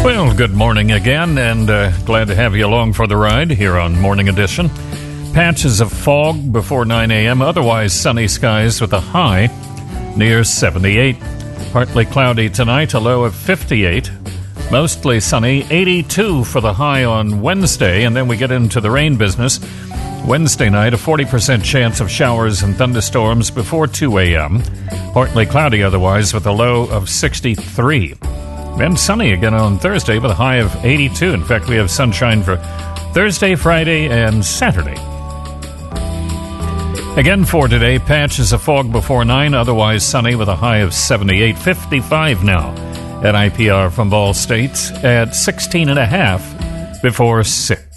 Well, good morning again, and glad to have you along for the ride here on Morning Edition. Patches of fog before 9 a.m., otherwise sunny skies with a high near 78. Partly cloudy tonight, a low of 58. Mostly sunny, 82 for the high on Wednesday, and then we get into the rain business. Wednesday night, a 40% chance of showers and thunderstorms before 2 a.m. Partly cloudy otherwise with a low of 63. Then sunny again on Thursday with a high of 82. In fact, we have sunshine for Thursday, Friday, and Saturday. Again for today, patches of fog before 9, otherwise sunny with a high of 78. 55 now at IPR from Ball State at 16.5 before 6.